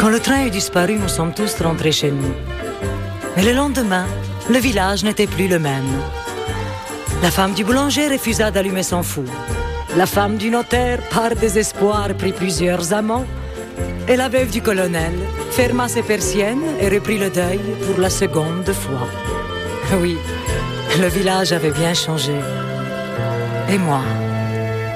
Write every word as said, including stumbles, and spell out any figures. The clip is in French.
Quand le train est disparu, nous sommes tous rentrés chez nous. Mais le lendemain, le village n'était plus le même. La femme du boulanger refusa d'allumer son four. La femme du notaire, par désespoir, prit plusieurs amants. Et la veuve du colonel ferma ses persiennes et reprit le deuil pour la seconde fois. Oui, le village avait bien changé. Et moi